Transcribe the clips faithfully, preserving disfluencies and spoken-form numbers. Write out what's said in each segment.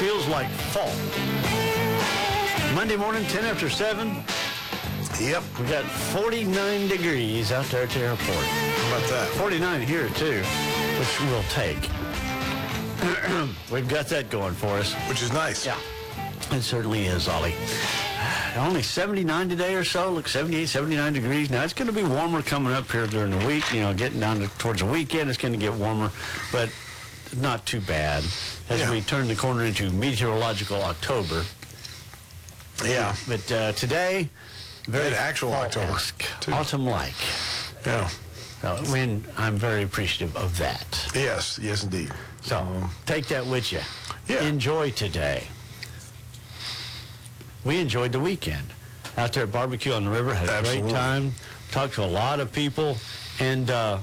feels like fall. Monday morning, ten after seven. Yep. We got forty-nine degrees out there at the airport. How about that? forty-nine here, too, which we'll take. We've got that going for us. Which is nice. Yeah, it certainly is, Ollie. Only seventy-nine today or so. Look, seventy-eight, seventy-nine degrees. Now, it's going to be warmer coming up here during the week. You know, getting down to, towards the weekend, it's going to get warmer, but not too bad as yeah. we turn the corner into meteorological October. Yeah. But uh, today, very actual October. Autumn-like. Yeah. So, when I'm very appreciative of that. Yes, yes, indeed. So, um, take that with you. Yeah. Enjoy today. We enjoyed the weekend out there at Barbecue on the River. Had a Absolutely. great time. Talked to a lot of people and uh,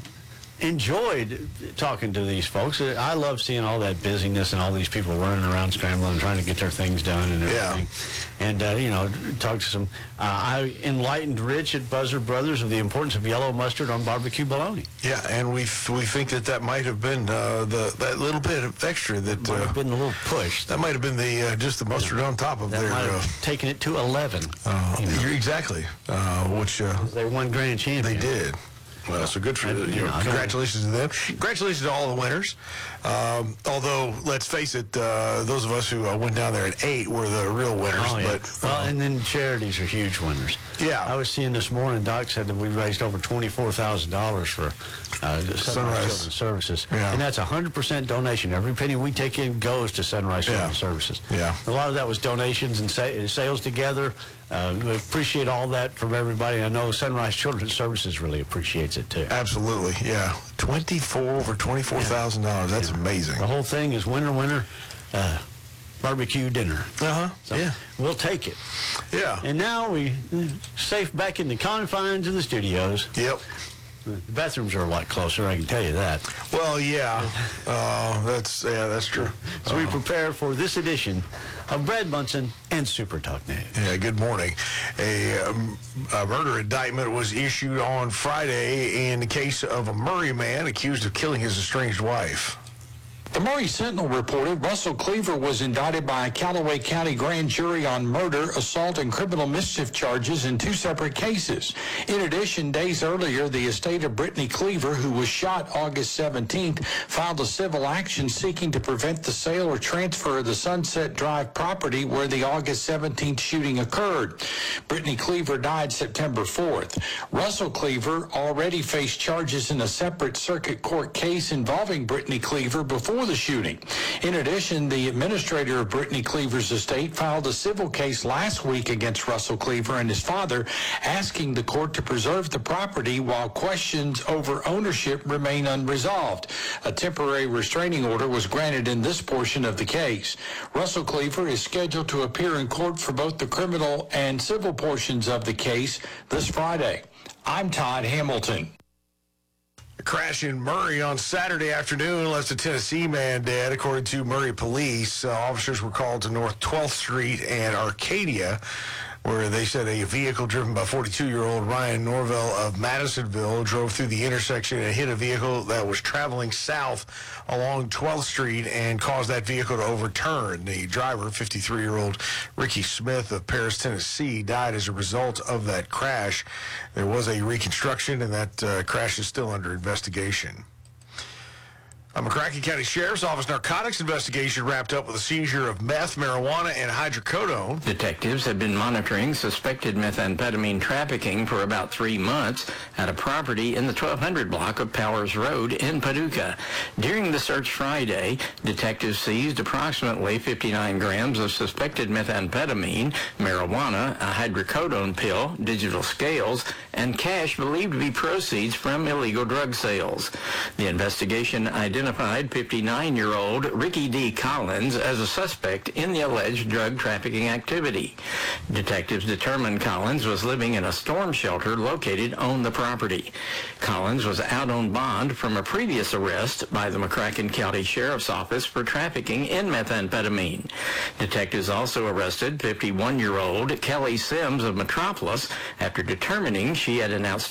enjoyed talking to these folks. I love seeing all that busyness and all these people running around scrambling, trying to get their things done and everything. Yeah. And, uh, you know, talked to some. Uh, I enlightened Rich at Buzzard Brothers of the importance of yellow mustard on barbecue bologna. Yeah, and we f- we think that that might have been uh, the that little bit of extra that Might uh, have been a little push. that might have been the uh, just the mustard on top of That their. might Uh, have taken it to eleven. uh, you know. you're exactly, uh, which uh, They won grand champion. they did. Well, so good for I- you. you know, I don't- Congratulations to them. Congratulations to all the winners. Um, although, let's face it, uh, those of us who uh, went down there at eight were the real winners. Oh, yeah. But well, uh, and then charities are huge winners. Yeah. I was seeing this morning, Doc said that we raised over twenty-four thousand dollars for uh, Sunrise, Sunrise. Children's Services. Yeah. And that's a one hundred percent donation. Every penny we take in goes to Sunrise Yeah. Children's Services. Yeah. A lot of that was donations and sa- sales together. Uh, we appreciate all that from everybody. I know Sunrise Children's Services really appreciates it, too. absolutely, yeah. twenty-four over twenty-four thousand dollars. That's amazing. The whole thing is winner, winner, uh, barbecue dinner. Uh-huh. So Yeah. we'll take it. Yeah. And now we safe back in the confines of the studios. Yep. The bathrooms are a lot closer, I can tell you that. Well, yeah. Uh, that's yeah, that's true. So we Uh, prepare for this edition of Brad Munson and Super Talk News. Yeah, good morning. A, um, a murder indictment was issued on Friday in the case of a Murray man accused of killing his estranged wife. The Murray Sentinel reported Russell Cleaver was indicted by a Callaway County grand jury on murder, assault, and criminal mischief charges in two separate cases. In addition, days earlier, the estate of Brittany Cleaver, who was shot August seventeenth, filed a civil action seeking to prevent the sale or transfer of the Sunset Drive property where the August seventeenth shooting occurred. Brittany Cleaver died September fourth. Russell Cleaver already faced charges in a separate circuit court case involving Brittany Cleaver before the shooting. In addition, the administrator of Brittany Cleaver's estate filed a civil case last week against Russell Cleaver and his father, asking the court to preserve the property while questions over ownership remain unresolved. A temporary restraining order was granted in this portion of the case. Russell Cleaver is scheduled to appear in court for both the criminal and civil portions of the case this Friday. I'm Todd Hamilton. A crash in Murray on Saturday afternoon left a Tennessee man dead. According to Murray police, uh, officers were called to North twelfth Street and Arcadia, where they said a vehicle driven by forty-two-year-old Ryan Norvell of Madisonville drove through the intersection and hit a vehicle that was traveling south along twelfth Street and caused that vehicle to overturn. The driver, fifty-three-year-old Ricky Smith of Paris, Tennessee, died as a result of that crash. There was a reconstruction, and that uh, crash is still under investigation. A McCracken County Sheriff's Office narcotics investigation wrapped up with a seizure of meth, marijuana, and hydrocodone. Detectives have been monitoring suspected methamphetamine trafficking for about three months at a property in the twelve hundred block of Powers Road in Paducah. During the search Friday, detectives seized approximately fifty-nine grams of suspected methamphetamine, marijuana, a hydrocodone pill, digital scales, and cash believed to be proceeds from illegal drug sales. The investigation identified fifty-nine-year-old Ricky D. Collins as a suspect in the alleged drug trafficking activity. Detectives determined Collins was living in a storm shelter located on the property. Collins was out on bond from a previous arrest by the McCracken County Sheriff's Office for trafficking in methamphetamine. Detectives also arrested fifty-one-year-old Kelly Sims of Metropolis after determining she had an outstanding